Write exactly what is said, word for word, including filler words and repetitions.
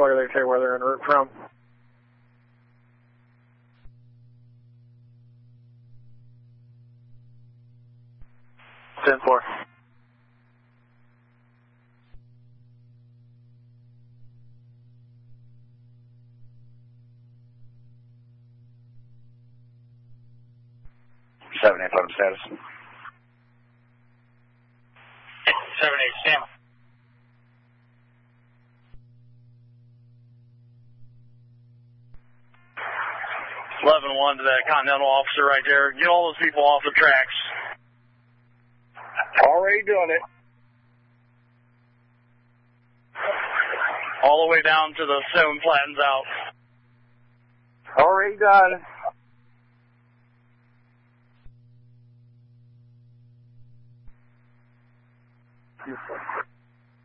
before they say where they're en route from. ten four. seven eight, put him status. seven eight, Sam. eleven one to that Continental officer right there. Get all those people off the tracks. Already doing it. All the way down to the seven Plattons out. Already done.